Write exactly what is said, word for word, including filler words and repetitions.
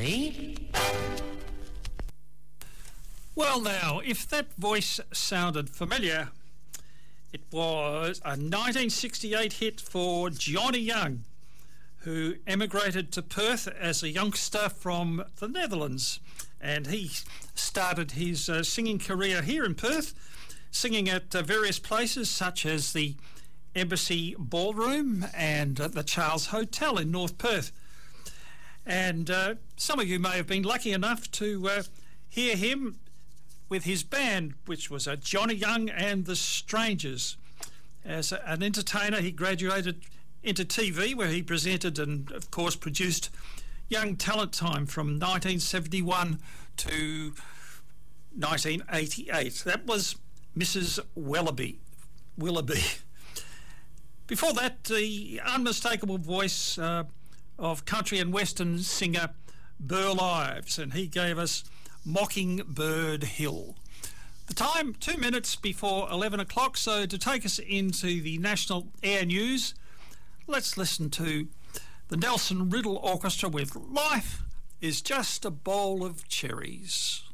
me. Well now, if that voice sounded familiar, it was a nineteen sixty-eight hit for Johnny Young, who emigrated to Perth as a youngster from the Netherlands, and he started his uh, singing career here in Perth, singing at uh, various places such as the Embassy Ballroom and uh, the Charles Hotel in North Perth. And uh, some of you may have been lucky enough to uh, hear him with his band, which was uh, Johnny Young and the Strangers. As a, an entertainer, he graduated into T V, where he presented and, of course, produced Young Talent Time from nineteen seventy-one to nineteen eighty-eight. That was Missus Willoughby. Willoughby. Before that, the unmistakable voice uh, of country and western singer Burl Ives, and he gave us Mockingbird Hill. The time, two minutes before eleven o'clock, so to take us into the National Air News, let's listen to the Nelson Riddle Orchestra with Life is Just a Bowl of Cherries.